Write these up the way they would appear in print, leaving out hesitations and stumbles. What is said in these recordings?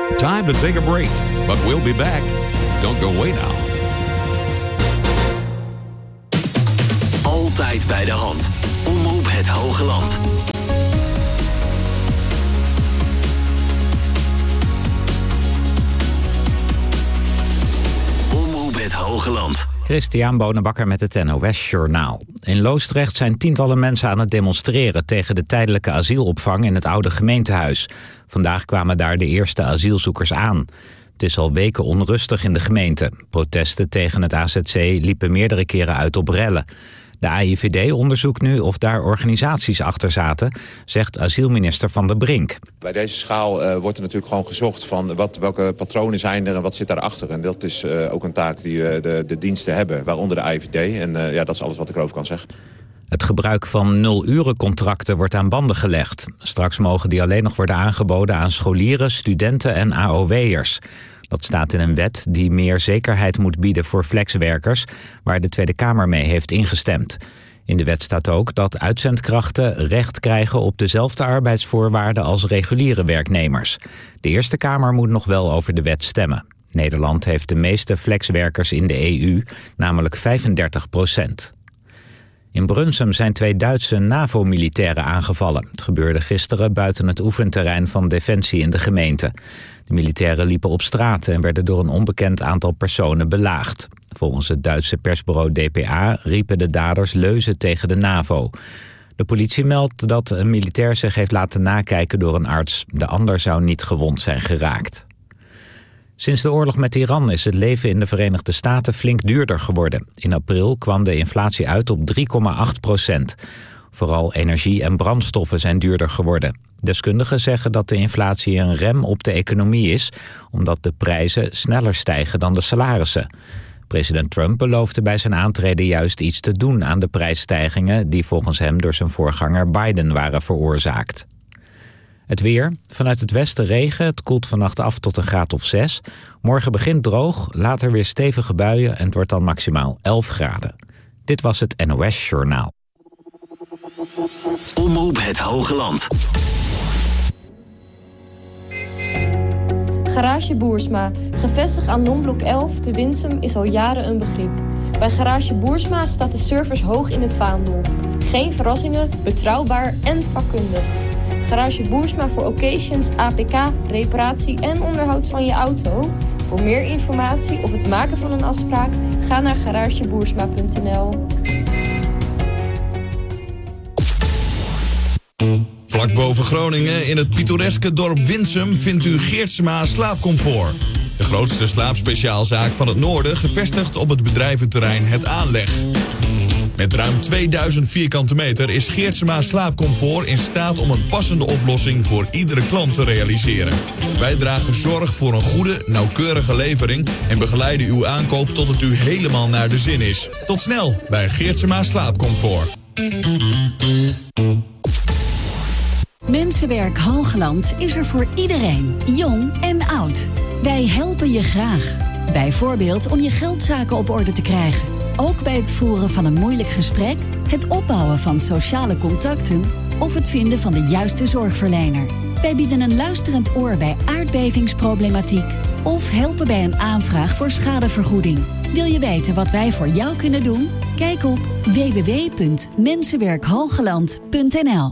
Time to take a break, but we'll be back. Don't go away now. Altijd bij de hand. Omroep het Hoge Land. Omroep het Hoge Land. Christian Bonenbakker met het NOS Journaal. In Loosdrecht zijn tientallen mensen aan het demonstreren tegen de tijdelijke asielopvang in het oude gemeentehuis. Vandaag kwamen daar de eerste asielzoekers aan. Het is al weken onrustig in de gemeente. Protesten tegen het AZC liepen meerdere keren uit op rellen. De AIVD onderzoekt nu of daar organisaties achter zaten, zegt asielminister Van der Brink. Bij deze schaal wordt er natuurlijk gewoon gezocht van welke patronen zijn er en wat zit daarachter. En dat is ook een taak die de diensten hebben, waaronder de AIVD. En dat is alles wat ik erover kan zeggen. Het gebruik van 0-urencontracten wordt aan banden gelegd. Straks mogen die alleen nog worden aangeboden aan scholieren, studenten en AOW'ers. Dat staat in een wet die meer zekerheid moet bieden voor flexwerkers, waar de Tweede Kamer mee heeft ingestemd. In de wet staat ook dat uitzendkrachten recht krijgen op dezelfde arbeidsvoorwaarden als reguliere werknemers. De Eerste Kamer moet nog wel over de wet stemmen. Nederland heeft de meeste flexwerkers in de EU, namelijk 35%. In Brunsum zijn 2 Duitse NAVO-militairen aangevallen. Het gebeurde gisteren buiten het oefenterrein van Defensie in de gemeente. De militairen liepen op straat en werden door een onbekend aantal personen belaagd. Volgens het Duitse persbureau dpa riepen de daders leuzen tegen de NAVO. De politie meldt dat een militair zich heeft laten nakijken door een arts. De ander zou niet gewond zijn geraakt. Sinds de oorlog met Iran is het leven in de Verenigde Staten flink duurder geworden. In april kwam de inflatie uit op 3,8%. Vooral energie en brandstoffen zijn duurder geworden. Deskundigen zeggen dat de inflatie een rem op de economie is, omdat de prijzen sneller stijgen dan de salarissen. President Trump beloofde bij zijn aantreden juist iets te doen aan de prijsstijgingen die volgens hem door zijn voorganger Biden waren veroorzaakt. Het weer. Vanuit het westen regen. Het koelt vannacht af tot een graad of 6. Morgen begint droog, later weer stevige buien en het wordt dan maximaal 11 graden. Dit was het NOS Journaal. Omroep het Hoge Land. Garage Boersma, gevestigd aan Lombok 11 te Winsum, is al jaren een begrip. Bij Garage Boersma staat de service hoog in het vaandel. Geen verrassingen, betrouwbaar en vakkundig. Garage Boersma voor occasions, APK, reparatie en onderhoud van je auto. Voor meer informatie of het maken van een afspraak, ga naar garageboersma.nl. Vlak boven Groningen, in het pittoreske dorp Winsum, vindt u Geertsema Slaapcomfort. De grootste slaapspeciaalzaak van het noorden, gevestigd op het bedrijventerrein Het Aanleg. Met ruim 2000 vierkante meter is Geertsema Slaapcomfort in staat om een passende oplossing voor iedere klant te realiseren. Wij dragen zorg voor een goede, nauwkeurige levering en begeleiden uw aankoop tot het u helemaal naar de zin is. Tot snel bij Geertsema Slaapcomfort. Mensenwerk Hoogland is er voor iedereen, jong en oud. Wij helpen je graag. Bijvoorbeeld om je geldzaken op orde te krijgen. Ook bij het voeren van een moeilijk gesprek, het opbouwen van sociale contacten of het vinden van de juiste zorgverlener. Wij bieden een luisterend oor bij aardbevingsproblematiek of helpen bij een aanvraag voor schadevergoeding. Wil je weten wat wij voor jou kunnen doen? Kijk op www.mensenwerkhogeland.nl.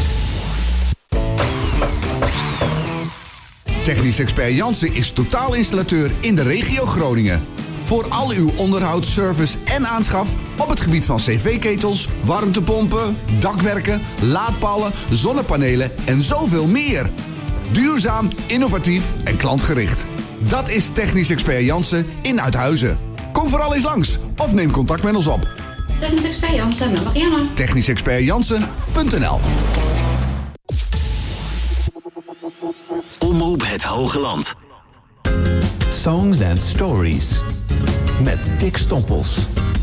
Technisch Expert Jansen is totaalinstallateur in de regio Groningen. Voor al uw onderhoud, service en aanschaf op het gebied van cv-ketels, warmtepompen, dakwerken, laadpalen, zonnepanelen en zoveel meer. Duurzaam, innovatief en klantgericht. Dat is Technisch Expert Jansen in Uithuizen. Kom vooral eens langs of neem contact met ons op. Technisch Expert Jansen, met Marianne. TechnischExpertJansen.nl. Omroep het Hoge Land. Songs and Stories met Dick Stompels.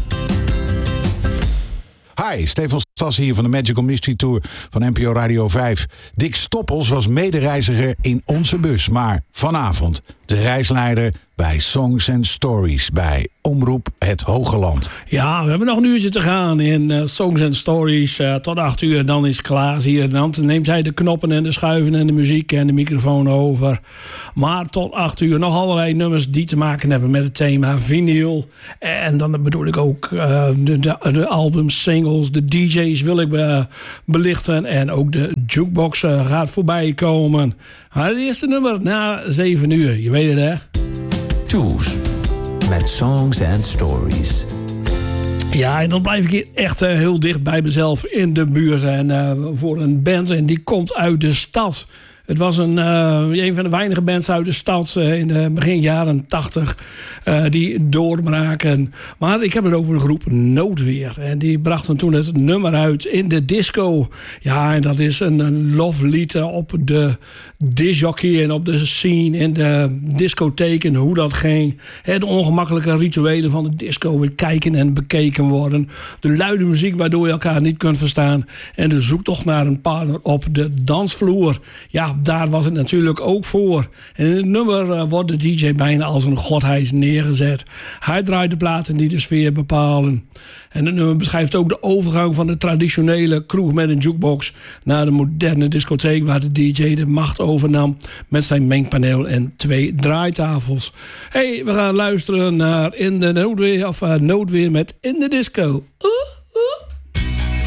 Hi, Stefan Stas hier van de Magical Mystery Tour van NPO Radio 5. Dick Stoppels was medereiziger in onze bus, maar vanavond de reisleider bij Songs and Stories bij Omroep Het Hogeland. Ja, we hebben nog een uurtje te gaan in Songs and Stories. Tot 8 uur, dan is Klaas hier. Dan neemt hij de knoppen en de schuiven en de muziek en de microfoon over. Maar tot 8 uur nog allerlei nummers die te maken hebben met het thema vinyl. En dan bedoel ik ook de albums, singles, de DJ's wil ik belichten. En ook de jukebox gaat voorbij komen. Maar het eerste nummer na 7 uur, je weet het hè? Choose met Songs and Stories. Ja, en dan blijf ik hier echt heel dicht bij mezelf in de buurt. En voor een band, en die komt uit de stad. Het was een van de weinige bands uit de stad in de begin jaren 80 die doorbraken. Maar ik heb het over de groep Noodweer. En die brachten toen het nummer uit in de disco. Ja, en dat is een loflied op de discjockey en op de scene in de discotheek en hoe dat ging. De ongemakkelijke rituelen van de disco weer kijken en bekeken worden. De luide muziek waardoor je elkaar niet kunt verstaan. En de zoektocht naar een partner op de dansvloer. Ja, daar was het natuurlijk ook voor. En in het nummer wordt de DJ bijna als een godheid neergezet. Hij draait de platen die de sfeer bepalen. En het nummer beschrijft ook de overgang van de traditionele kroeg met een jukebox naar de moderne discotheek waar de DJ de macht overnam met zijn mengpaneel en 2 draaitafels. Hey, we gaan luisteren naar Noodweer met In de Disco.